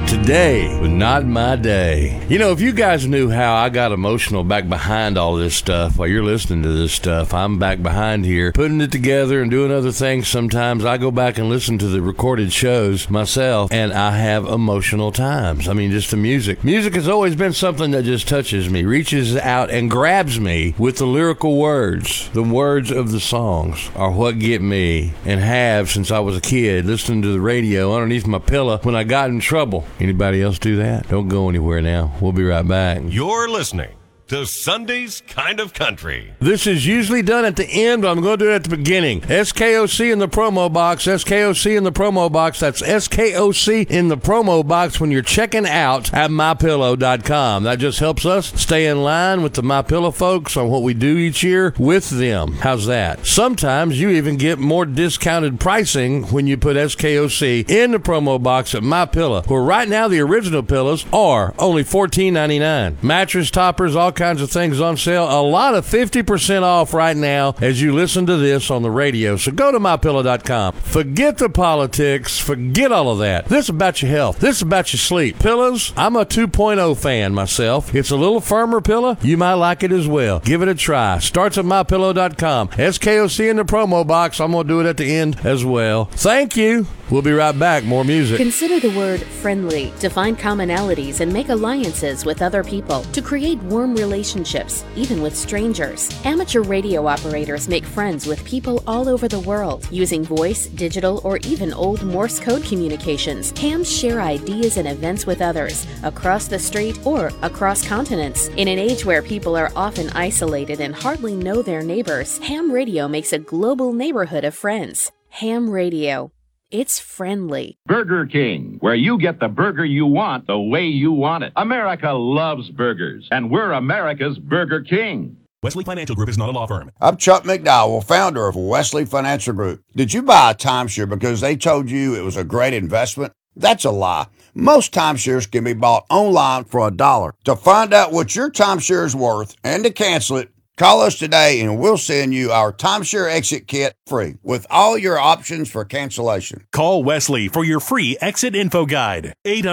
today was not my day. You know, if you guys knew how I got emotional back behind all this stuff while you're listening to this stuff, I'm back behind here putting it together and doing other things. Sometimes I go back and listen to the recorded shows myself, and I have emotional times. I mean, just the music. Music has always been something that just touches me, reaches out and grabs me with the lyrical words. The words of the songs are what get me, and have since I was a kid, listening to the radio underneath my pillow when I got in trouble. Anybody else do that? Don't go anywhere now. We'll be right back. You're listening to Sunday's Kind of Country. This is usually done at the end, but I'm going to do it at the beginning. SKOC in the promo box. SKOC in the promo box. That's SKOC in the promo box when you're checking out at MyPillow.com. That just helps us stay in line with the MyPillow folks on what we do each year with them. How's that? Sometimes you even get more discounted pricing when you put SKOC in the promo box at MyPillow, where right now the original pillows are only $14.99. Mattress toppers, all kinds of things on sale. A lot of 50% off right now as you listen to this on the radio. So go to MyPillow.com. Forget the politics. Forget all of that. This is about your health. This is about your sleep. Pillows, I'm a 2.0 fan myself. It's a little firmer pillow. You might like it as well. Give it a try. Starts at MyPillow.com. SKOC in the promo box. I'm going to do it at the end as well. Thank you. We'll be right back. More music. Consider the word friendly to find commonalities and make alliances with other people, to create warm relationships, even with strangers. Amateur radio operators make friends with people all over the world using voice, digital, or even old Morse code communications. Hams share ideas and events with others across the street or across continents. In an age where people are often isolated and hardly know their neighbors, ham radio makes a global neighborhood of friends. Ham radio. It's friendly. Burger King, where you get the burger you want the way you want it. America loves burgers, and we're America's Burger King. Wesley Financial Group is not a law firm. I'm Chuck McDowell, founder of Wesley Financial Group. Did you buy a timeshare because they told you it was a great investment? That's a lie. Most timeshares can be bought online for $1. To find out what your timeshare is worth and to cancel it, call us today and we'll send you our timeshare exit kit free with all your options for cancellation. Call Wesley for your free exit info guide.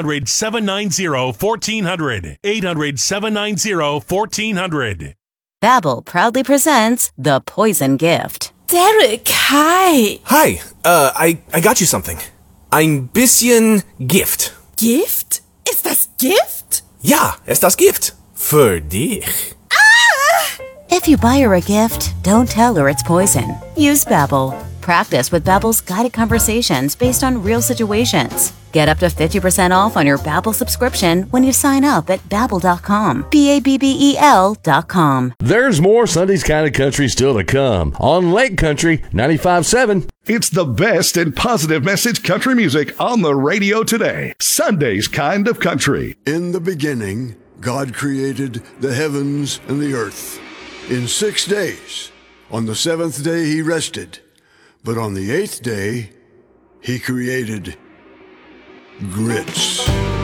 800-790-1400. 800-790-1400. Babbel proudly presents The Poison Gift. Derek, hi. Hi, I got you something. Ein bisschen Gift. Gift? Ist das Gift? Ja, ist das Gift. Für dich. If you buy her a gift, don't tell her it's poison. Use Babbel. Practice with Babbel's guided conversations based on real situations. Get up to 50% off on your Babbel subscription when you sign up at Babbel.com. Babbel.com. There's more Sunday's Kind of Country still to come on Lake Country 95.7. It's the best in positive message country music on the radio today. Sunday's Kind of Country. In the beginning, God created the heavens and the earth. In 6 days, on the seventh day he rested, but on the eighth day he created grits.